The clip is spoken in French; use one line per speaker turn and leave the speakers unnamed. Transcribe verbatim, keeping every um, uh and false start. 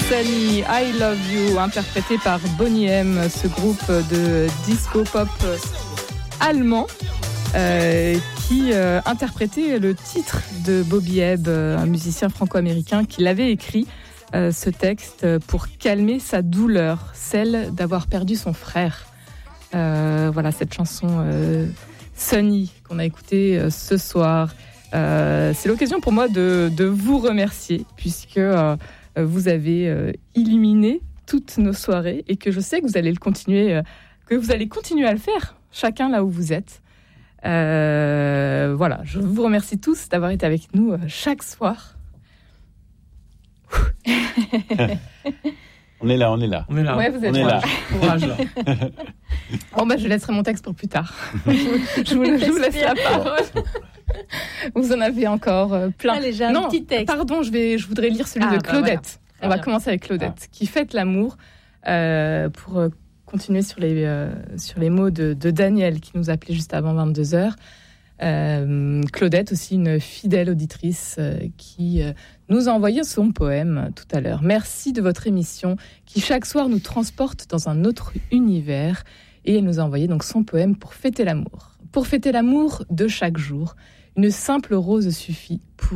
Sunny, I Love You, interprété par Boney M, ce groupe de disco-pop allemand euh, qui euh, interprétait le titre de Bobby Ebb, un musicien franco-américain qui l'avait écrit, euh, ce texte, pour calmer sa douleur, celle d'avoir perdu son frère. Euh, voilà, cette chanson euh, Sunny qu'on a écoutée euh, ce soir. Euh, c'est l'occasion pour moi de, de vous remercier, puisque euh, vous avez euh, illuminé toutes nos soirées et que je sais que vous allez le continuer, euh, que vous allez continuer à le faire, chacun là où vous êtes. Euh, voilà, je vous remercie tous d'avoir été avec nous euh, chaque soir.
On est là, on est là.
On est là.
Ouais, vous êtes
on est là.
Courage là.
Bon, bah, je laisserai mon texte pour plus tard. je, vous, je, vous, je vous laisse la parole. Vous en avez encore euh, plein.
Allez, j'ai un
non,
petit texte.
Pardon, je, vais, je voudrais lire celui
Ah,
de
bah
Claudette.
voilà.
On va
bien.
commencer avec Claudette,
Ah.
qui fête l'amour euh, pour euh, continuer sur les, euh, sur les mots de, de Daniel, qui nous appelait juste avant vingt-deux heures. Euh, Claudette, aussi une fidèle auditrice euh, qui euh, nous a envoyé son poème tout à l'heure. Merci de votre émission qui chaque soir nous transporte dans un autre univers. Et elle nous a envoyé donc son poème pour fêter l'amour. Pour fêter l'amour de chaque jour, une simple rose suffit pour